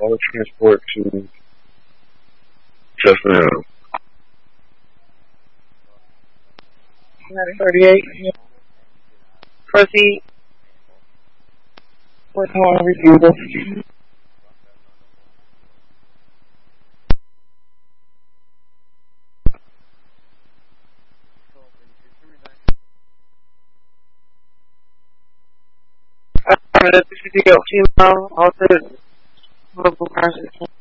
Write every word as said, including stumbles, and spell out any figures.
all the transport to just now. thirty-eight. Proceed. Working on refusal. Uh, this is the female altered global process.